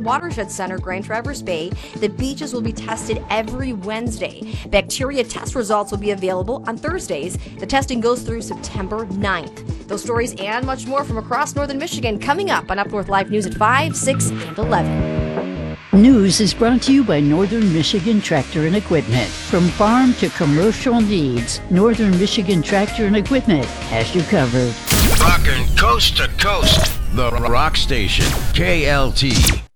Watershed Center, Grand Traverse Bay. The beaches will be tested every Wednesday. Bacteria test results will be available on Thursdays. The testing goes through September 9th. Those stories and much more from across northern Michigan coming up on Up North Live News at 5, 6, and 11. News is brought to you by Northern Michigan Tractor and Equipment. From farm to commercial needs, Northern Michigan Tractor and Equipment has you covered. Rockin' coast to coast. The Rock Station, KLT.